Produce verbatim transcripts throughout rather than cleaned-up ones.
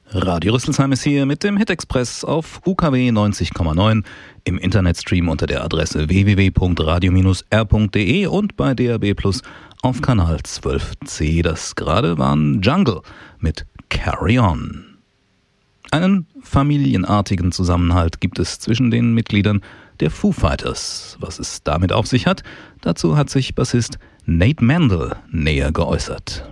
Radio Rüsselsheim ist hier mit dem Hit Express auf U K W neunzig Komma neun, im Internetstream unter der Adresse w w w punkt radio r punkt d e und bei D A B Plus auf Kanal zwölf c. Das gerade waren Jungle mit Carry On. Einen familienartigen Zusammenhalt gibt es zwischen den Mitgliedern der Foo Fighters. Was es damit auf sich hat, dazu hat sich Bassist Nate Mendel näher geäußert.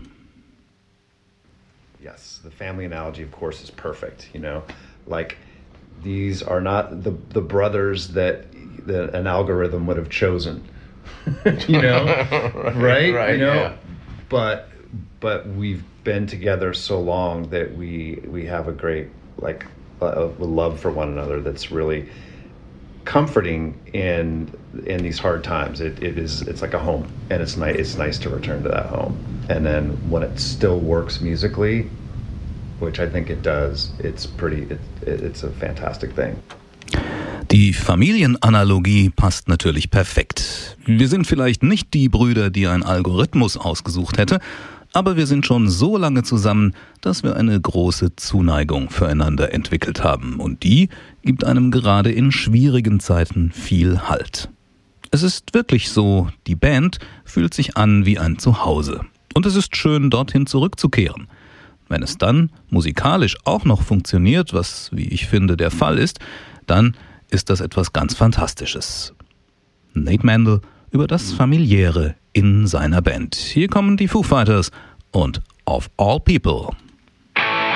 Yes, the family analogy, of course, is perfect. You know, like these are not the the brothers that the, an algorithm would have chosen. you know, right? right? right? You know, yeah. but but we've been together so long that we we have a great like a, a love for one another that's really comforting in in these hard times. It it is it's like a home, and it's nice it's nice to return to that home. And then when it still works musically, which I think it does, it's pretty it, it, it's a fantastic thing. Die Familienanalogie passt natürlich perfekt. Wir sind vielleicht nicht die Brüder, die ein Algorithmus ausgesucht hätte, aber wir sind schon so lange zusammen, dass wir eine große Zuneigung füreinander entwickelt haben. Und die gibt einem gerade in schwierigen Zeiten viel Halt. Es ist wirklich so, die Band fühlt sich an wie ein Zuhause. Und es ist schön, dorthin zurückzukehren. Wenn es dann musikalisch auch noch funktioniert, was, wie ich finde, der Fall ist, dann ist das etwas ganz Fantastisches. Nate Mendel über das Familiäre in seiner Band. Hier kommen die Foo Fighters und Of All People.